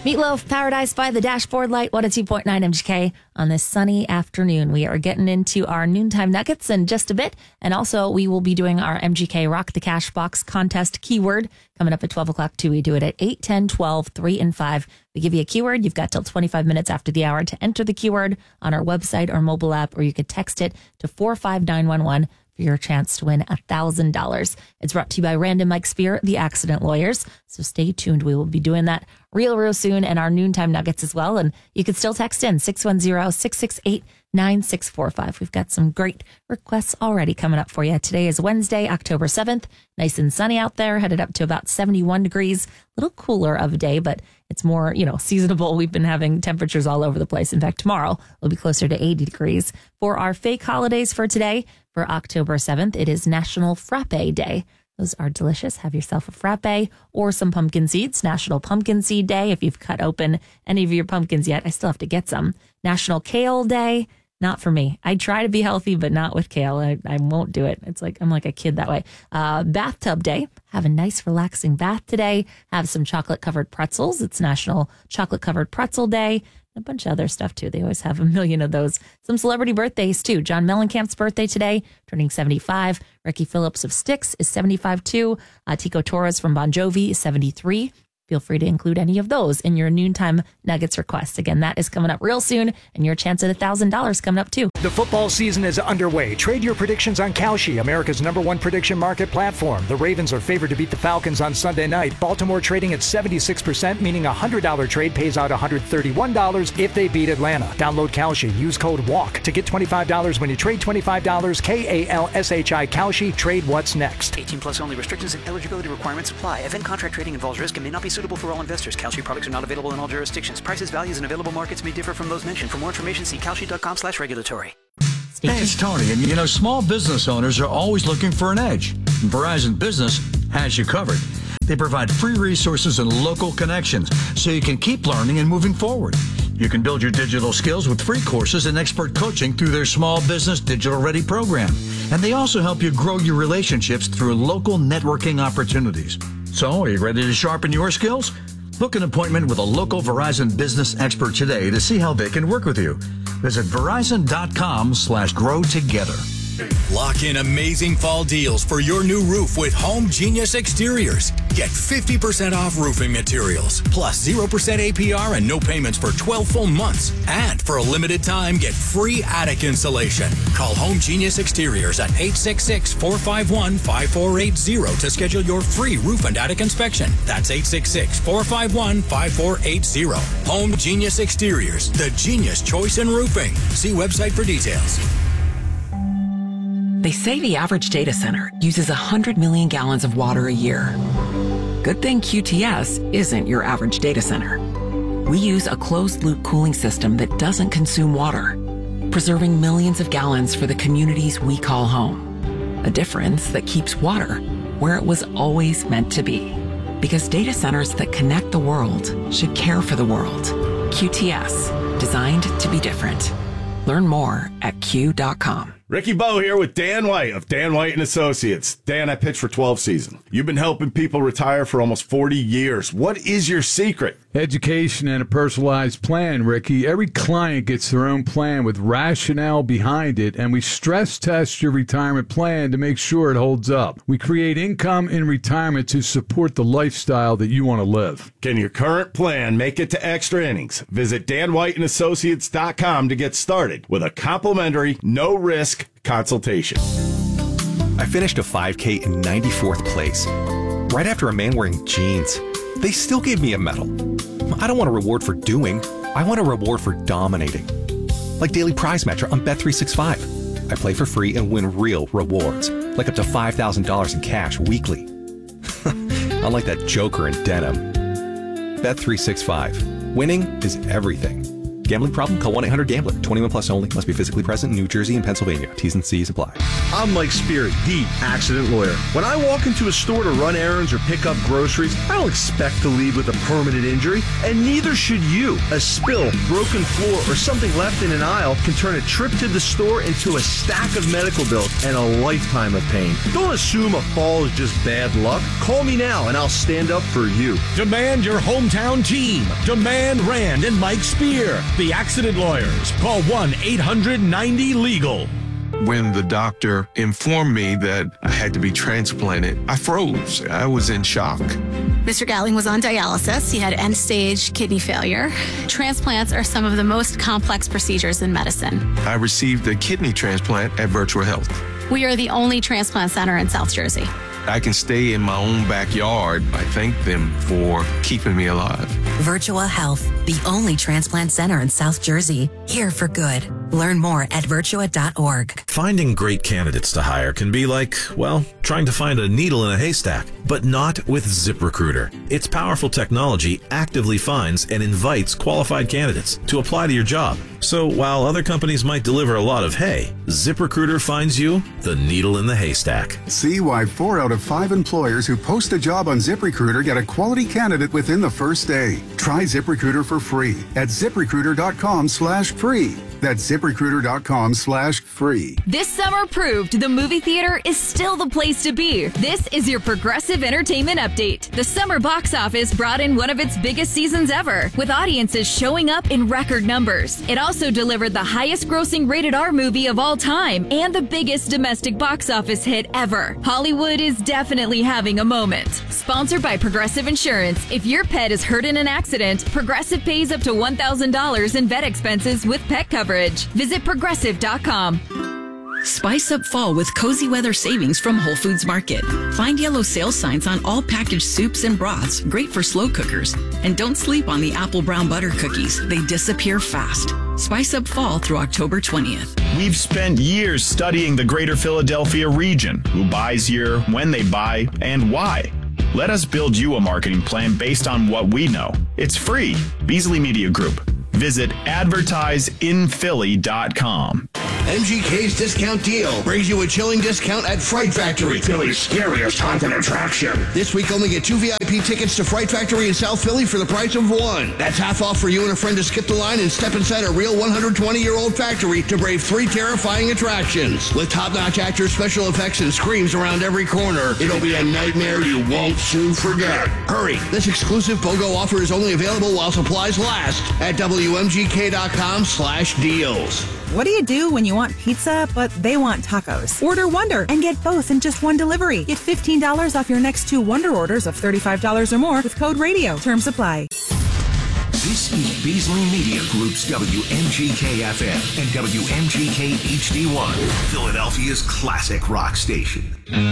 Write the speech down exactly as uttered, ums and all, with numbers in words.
Meatloaf, Paradise by the Dashboard Light, one oh two point nine M G K on this sunny afternoon. We are getting into our noontime nuggets in just a bit. And also, we will be doing our M G K Rock the Cash Box contest keyword coming up at twelve o'clock, too. We do it at eight, ten, twelve, three, and five. We give you a keyword. You've got till twenty-five minutes after the hour to enter the keyword on our website or mobile app, or you could text it to four five nine one one. For your chance to win one thousand dollars. It's brought to you by Random Mike Spear, the accident lawyers. So stay tuned. We will be doing that real, real soon, and our noontime nuggets as well. And you can still text in six one zero, six six eight, nine six four five. We've got some great requests already coming up for you. Today is Wednesday, October seventh. Nice and sunny out there, headed up to about seventy-one degrees. A little cooler of a day, but it's more, you know, seasonable. We've been having temperatures all over the place. In fact, tomorrow will be closer to eighty degrees. For our fake holidays for today, for October seventh, it is National Frappe Day. Those are delicious. Have yourself a frappe or some pumpkin seeds. National Pumpkin Seed Day. If you've cut open any of your pumpkins yet, I still have to get some. National Kale Day. Not for me. I try to be healthy, but not with kale. I, I won't do it. It's like I'm like a kid that way. Uh, bathtub Day. Have a nice, relaxing bath today. Have some chocolate-covered pretzels. It's National Chocolate-Covered Pretzel Day. A bunch of other stuff, too. They always have a million of those. Some celebrity birthdays, too. John Mellencamp's birthday today, turning seventy-five. Ricky Phillips of Styx is seventy-five, too. Uh, Tico Torres from Bon Jovi is seventy-three. Feel free to include any of those in your noontime nuggets request. Again, that is coming up real soon, and your chance at one thousand dollars coming up, too. The football season is underway. Trade your predictions on Kalshi, America's number one prediction market platform. The Ravens are favored to beat the Falcons on Sunday night. Baltimore trading at seventy-six percent, meaning a one hundred dollars trade pays out one hundred thirty-one dollars if they beat Atlanta. Download Kalshi. Use code WALK to get twenty-five dollars when you trade twenty-five dollars. K A L S H I Kalshi. Trade what's next. eighteen plus only. Restrictions and eligibility requirements apply. Event contract trading involves risk and may not be suitable for all investors. Kalshi products are not available in all jurisdictions. Prices, values, and available markets may differ from those mentioned. For more information, see kalshi.com slash regulatory. Hey, it's Tony, and you know, small business owners are always looking for an edge. Verizon Business has you covered. They provide free resources and local connections so you can keep learning and moving forward. You can build your digital skills with free courses and expert coaching through their Small Business Digital Ready program. And they also help you grow your relationships through local networking opportunities. So, are you ready to sharpen your skills? Book an appointment with a local Verizon business expert today to see how they can work with you. Visit Verizon.com slash grow together. Lock in amazing fall deals for your new roof with Home Genius Exteriors. Get fifty percent off roofing materials, plus zero percent A P R and no payments for twelve full months. And for a limited time, get free attic insulation. Call Home Genius Exteriors at eight six six, four five one, five four eight zero to schedule your free roof and attic inspection. That's eight six six, four five one, five four eight zero. Home Genius Exteriors, the genius choice in roofing. See website for details. They say the average data center uses one hundred million gallons of water a year. Good thing Q T S isn't your average data center. We use a closed-loop cooling system that doesn't consume water, preserving millions of gallons for the communities we call home. A difference that keeps water where it was always meant to be. Because data centers that connect the world should care for the world. Q T S, designed to be different. Learn more at Q dot com. Ricky Bowe here with Dan White of Dan White and Associates. Dan, I pitched for twelve seasons. You've been helping people retire for almost forty years. What is your secret? Education and a personalized plan, Ricky. Every client gets their own plan with rationale behind it, and we stress test your retirement plan to make sure it holds up. We create income in retirement to support the lifestyle that you want to live. Can your current plan make it to extra innings? Visit Dan White and Associates dot com to get started with a complimentary, no-risk consultation. I finished a five K in ninety-fourth place, right after a man wearing jeans. They still gave me a medal. I don't want a reward for doing. I want a reward for dominating. Like Daily Prize Matcher on Bet three sixty-five. I play for free and win real rewards, like up to five thousand dollars in cash weekly. Unlike that joker in denim. Bet three sixty-five. Winning is everything. Gambling problem? Call one eight hundred gambler. twenty-one plus only. Must be physically present in New Jersey and Pennsylvania. T's and C's apply. I'm Mike Spear, the accident lawyer. When I walk into a store to run errands or pick up groceries, I don't expect to leave with a permanent injury, and neither should you. A spill, broken floor, or something left in an aisle can turn a trip to the store into a stack of medical bills and a lifetime of pain. Don't assume a fall is just bad luck. Call me now and I'll stand up for you. Demand your hometown team. Demand Rand and Mike Spear, the accident lawyers. Call one eight hundred ninety legal. When the doctor informed me that I had to be transplanted, I froze. I was in shock. Mister Gatling was on dialysis. He had end-stage kidney failure. Transplants are some of the most complex procedures in medicine. I received a kidney transplant at Virtual Health. We are the only transplant center in South Jersey. I can stay in my own backyard. I thank them for keeping me alive. Virtual Health, the only transplant center in South Jersey. Here for good. Learn more at virtua dot org. Finding great candidates to hire can be like, well, trying to find a needle in a haystack, but not with ZipRecruiter. Its powerful technology actively finds and invites qualified candidates to apply to your job. So while other companies might deliver a lot of hay, ZipRecruiter finds you the needle in the haystack. See why four out of five employers who post a job on ZipRecruiter get a quality candidate within the first day. Try ZipRecruiter for free at ZipRecruiter.com slash free. That's ZipRecruiter.com slash free. This summer proved the movie theater is still the place to be. This is your Progressive Entertainment Update. The summer box office brought in one of its biggest seasons ever, with audiences showing up in record numbers. It also delivered the highest grossing rated R movie of all time and the biggest domestic box office hit ever. Hollywood is definitely having a moment. Sponsored by Progressive Insurance. If your pet is hurt in an accident, Progressive pays up to one thousand dollars in vet expenses with pet coverage. Visit progressive dot com. Spice up fall with cozy weather savings from Whole Foods Market. Find yellow sales signs on all packaged soups and broths, great for slow cookers. And don't sleep on the apple brown butter cookies. They disappear fast. Spice up fall through October twentieth. We've spent years studying the greater Philadelphia region, who buys here, when they buy, and why. Let us build you a marketing plan based on what we know. It's free. Beasley Media Group. Visit advertise in philly dot com. M G K's Discount Deal brings you a chilling discount at Fright Factory, Philly's scariest haunted attraction. This week, only get two V I P tickets to Fright Factory in South Philly for the price of one. That's half off for you and a friend to skip the line and step inside a real one hundred twenty-year-old factory to brave three terrifying attractions. With top-notch actors, special effects, and screams around every corner, it'll be a nightmare you won't soon forget. Hurry! This exclusive BOGO offer is only available while supplies last at W M G K dot com slash deals. What do you do when you want pizza, but they want tacos? Order Wonder and get both in just one delivery. Get fifteen dollars off your next two Wonder orders of thirty-five dollars or more with code RADIO. Terms apply. This is Beasley Media Group's W M G K F M and W M G K H D one, Philadelphia's classic rock station.